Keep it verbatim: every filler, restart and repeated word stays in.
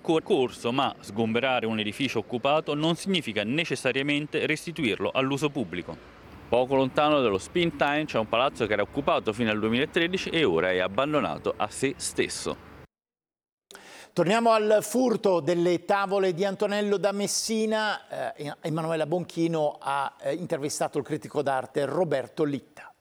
ancora in corso, ma sgomberare un edificio occupato non significa necessariamente restituirlo all'uso pubblico. Poco lontano dallo Spin Time c'è un palazzo che era occupato fino al duemilatredici e ora è abbandonato a se stesso. Torniamo al furto delle tavole di Antonello da Messina. Eh, Emanuela Bonchino ha eh, intervistato il critico d'arte Roberto Litta.